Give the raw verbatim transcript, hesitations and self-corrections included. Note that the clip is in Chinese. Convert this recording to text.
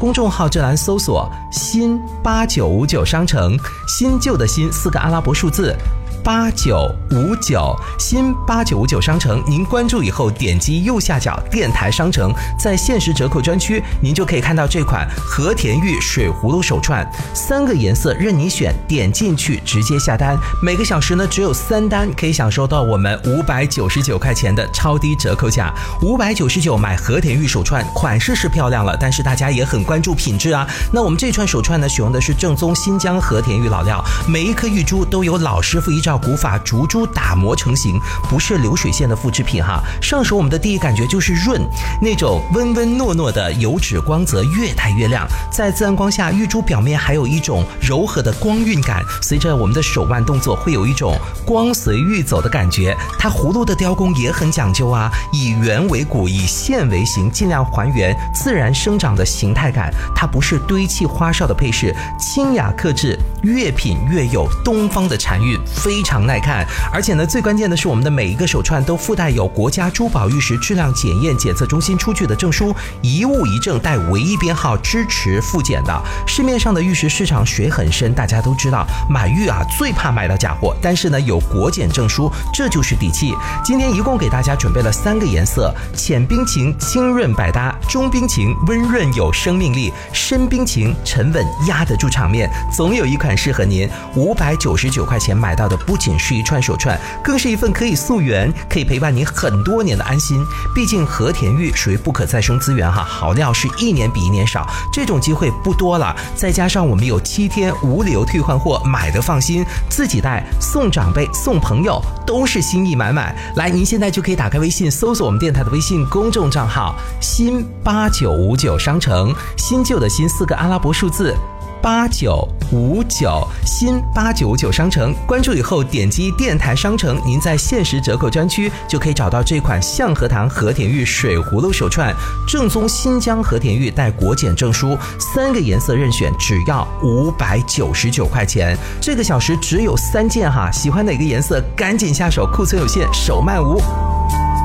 公众号这栏搜索新八九五九商城，新旧的新四个阿拉伯数字八九五九，新八九五九商城，您关注以后点击右下角电台商城，在限时折扣专区您就可以看到这款和田玉水葫芦手串，三个颜色任你选，点进去直接下单，每个小时呢只有三单，可以享受到我们五百九十九块钱的超低折扣价。五百九十九买和田玉手串，款式是漂亮了，但是大家也很关注品质啊。那我们这串手串呢，使用的是正宗新疆和田玉老料，每一颗玉珠都有老师傅依照古法竹珠打磨成型，不是流水线的复制品哈。上手我们的第一感觉就是润，那种温温糯糯的油脂光泽越带越亮，在自然光下玉珠表面还有一种柔和的光晕感，随着我们的手腕动作会有一种光随玉走的感觉。它葫芦的雕工也很讲究啊，以圆为骨，以线为形，尽量还原自然生长的形态感。它不是堆砌花哨的配饰，清雅克制，越品越有东方的禅韵，非常耐看。而且呢，最关键的是我们的每一个手串都附带有国家珠宝玉石质量检验检测中心出具的证书，一物一证带唯一编号，支持复检的。市面上的玉石市场水很深，大家都知道买玉啊最怕买到假货，但是呢有国检证书，这就是底气。今天一共给大家准备了三个颜色，浅冰情清润百搭，中冰情温润有生命力，深冰情沉稳压得住场面，总有一款适合您。五百九十九块钱买到的不仅是一串手串，更是一份可以溯源，可以陪伴您很多年的安心。毕竟和田玉属于不可再生资源哈，好料是一年比一年少，这种机会不多了。再加上我们有七天无理由退换货，买的放心，自己带、送长辈、送朋友都是心意满满。来，您现在就可以打开微信，搜索我们电台的微信公众账号新八九五九商城，新旧的新四个阿拉伯数字八九五九，新八九五九商城，关注以后点击电台商城，您在限时折扣专区就可以找到这款象和堂和田玉水葫芦手串，正宗新疆和田玉，带国检证书，三个颜色任选，只要五百九十九块钱。这个小时只有三件哈，喜欢哪个颜色赶紧下手，库存有限，手慢无。